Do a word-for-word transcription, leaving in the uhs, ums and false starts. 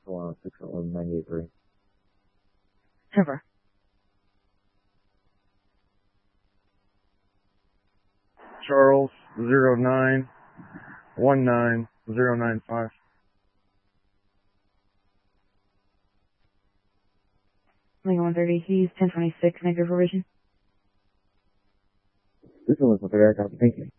one six one nine eight three. Trevor. Charles, zero nine one nine zero nine five. Lincoln one thirty, he's ten twenty-six, negative revision. This one was for the aircraft, thank you.